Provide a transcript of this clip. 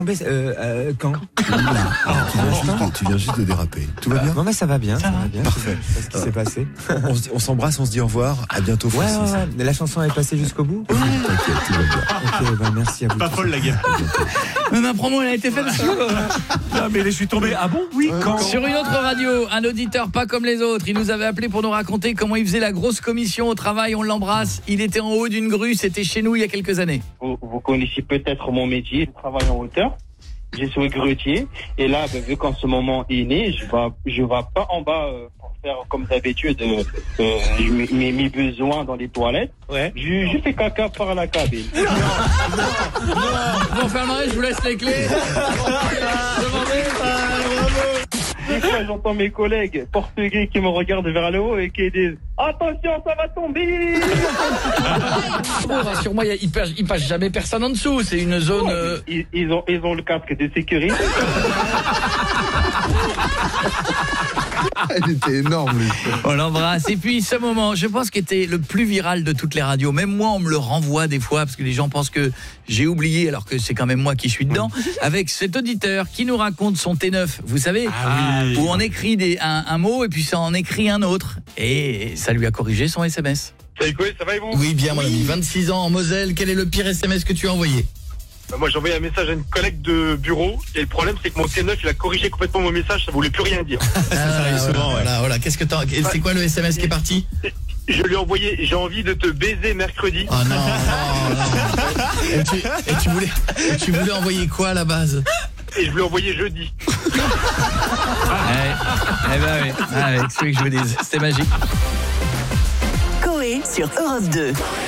Quand tu viens juste de déraper. Tout va bien? Non mais ça va bien, ça va bien. Parfait. Je sais pas ce qui s'est passé. On s'embrasse, on se dit au revoir. À bientôt, Francis. Ouais. Mais la chanson est passée jusqu'au bout? T'inquiète, tout va bien. Ok, bah merci à vous. Pas folle la guerre. Mais ma promo elle a été faite Non mais je suis tombé. Ah bon? Oui, quand? sur une autre radio. Un auditeur pas comme les autres. Il nous avait appelé pour nous raconter comment il faisait la grosse commission au travail. On l'embrasse. Il était en haut d'une grue. C'était chez nous il y a quelques années. Vous connaissez peut-être mon métier. Je travaille en hauteur. Je suis grutier. Et là, vu qu'en ce moment est né, je vais pas en bas pour faire comme d'habitude mes besoins dans les toilettes. Ouais. Je fais caca par la cabine. Bon, Fernand, je vous laisse les clés. Des fois, j'entends mes collègues portugais qui me regardent vers le haut et qui disent « Attention, ça va tomber !» Bon, rassure-moi, il passe jamais personne en dessous. C'est une zone... Ils ont le casque de sécurité. Elle était énorme, lui. On l'embrasse. Et puis ce moment, je pense qu'il était le plus viral de toutes les radios. Même moi, on me le renvoie des fois parce que les gens pensent que j'ai oublié alors que c'est quand même moi qui suis dedans. Avec cet auditeur qui nous raconte son T9, vous savez, où on écrit un mot et puis ça en écrit un autre. Et ça lui a corrigé son SMS. Salut quoi, ça va et vous? Oui, bien mon ami. 26 ans en Moselle. Quel est le pire SMS que tu as envoyé? Moi j'ai envoyé un message à une collègue de bureau et le problème c'est que mon T9 il a corrigé complètement mon message, ça voulait plus rien dire. Ça arrive souvent, voilà. Qu'est-ce que c'est quoi le SMS qui est parti? Je lui ai envoyé j'ai envie de te baiser mercredi. Oh non. Et tu voulais envoyer quoi à la base? Et je lui ai envoyé jeudi. Eh ben oui, avec celui que je vous dis, c'était magique. Coé sur Europe 2.